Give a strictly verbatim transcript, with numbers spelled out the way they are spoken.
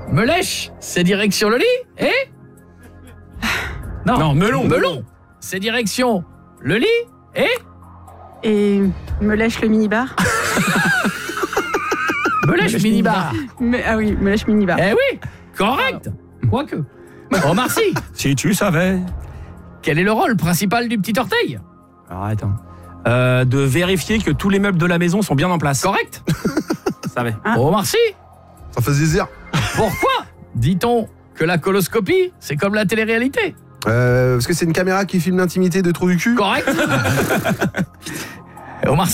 Me lèche, c'est direction le lit, et Non, non melon. Melon, c'est direction le lit, et Et me lèche le minibar. Me lèche minibar. Me- Ah oui, me lèche minibar. Eh oui, correct. Quoique. Omar Sy, Si tu savais. quel est le rôle principal du petit orteil? Arrête. Hein. Euh, de vérifier que tous les meubles de la maison sont bien en place. Correct. Je savais. Ah. Omar Sy, Ça fait zézir. pourquoi dit-on que la coloscopie, c'est comme la télé-réalité? Euh, parce que c'est une caméra qui filme l'intimité de trou du cul. Correct. Omar Sy,